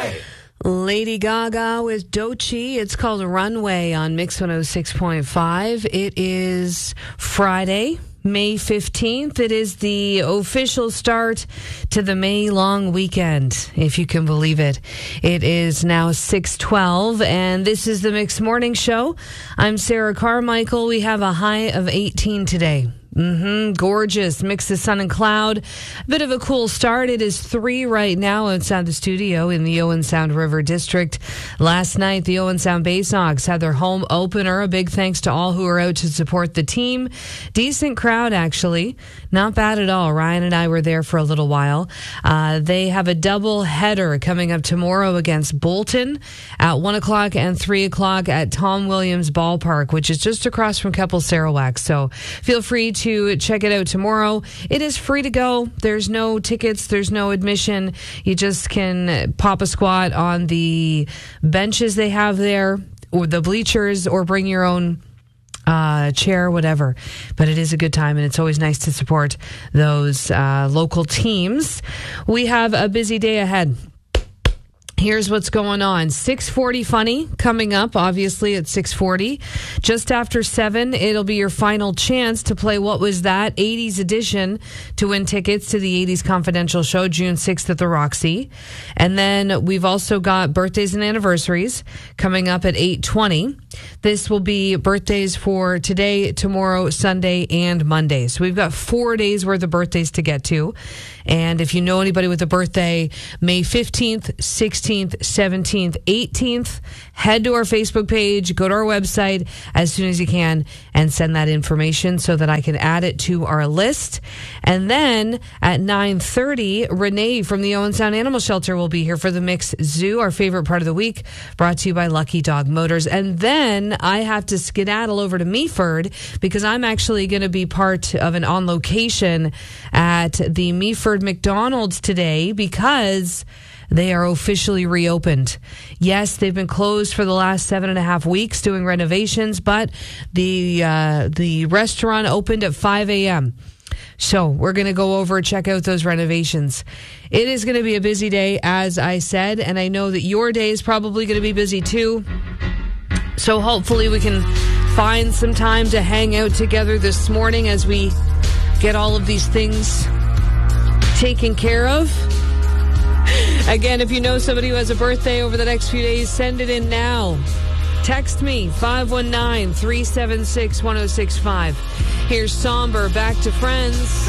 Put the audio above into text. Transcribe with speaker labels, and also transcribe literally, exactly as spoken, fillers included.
Speaker 1: Runway.
Speaker 2: Lady Gaga with Doechii. It's called Runway on Mix one oh six point five. It is Friday, May fifteenth. It is the official start to the May long weekend, if you can believe it. It is now six twelve, and this is the Mix Morning Show. I'm Sarah Carmichael. We have a high of eighteen today. Mm-hmm. Gorgeous. Mix of sun and cloud. A bit of a cool start. It is three right now outside the studio in the Owen Sound River District. Last night, the Owen Sound Baysox had their home opener. A big thanks to all who are out to support the team. Decent crowd, actually. Not bad at all. Ryan and I were there for a little while. Uh, they have a double header coming up tomorrow against Bolton at one o'clock and three o'clock at Tom Williams Ballpark, which is just across from Keppel Sarawak. So feel free to to check it out tomorrow. It is free to go. There's no tickets. There's no admission. You just can pop a squat on the benches they have there or the bleachers or bring your own uh, chair, whatever. But it is a good time, and it's always nice to support those uh, local teams. We have a busy day ahead. Here's what's going on. six forty Funny coming up, obviously, at six forty. Just after seven, it'll be your final chance to play What Was That? eighties edition to win tickets to the eighties Confidential Show, June sixth at the Roxy. And then we've also got birthdays and anniversaries coming up at eight twenty. This will be birthdays for today, tomorrow, Sunday, and Monday. So we've got four days worth of birthdays to get to. And if you know anybody with a birthday, May fifteenth, sixteenth, seventeenth, eighteenth, head to our Facebook page, go to our website as soon as you can, and send that information so that I can add it to our list. And then at nine thirty, Renee from the Owen Sound Animal Shelter will be here for the Mix Zoo, our favorite part of the week, brought to you by Lucky Dog Motors. And then I have to skedaddle over to Meaford because I'm actually going to be part of an on location at the Meaford McDonald's today because they are officially reopened. Yes, they've been closed for the last seven and a half weeks doing renovations, but the uh, the restaurant opened at five a.m. So we're going to go over and check out those renovations. It is going to be a busy day, as I said, and I know that your day is probably going to be busy too. So hopefully we can find some time to hang out together this morning as we get all of these things taken care of. Again, if you know somebody who has a birthday over the next few days, send it in now. Text me, five one nine, three seven six, one oh six five. Here's Somber, Back to Friends.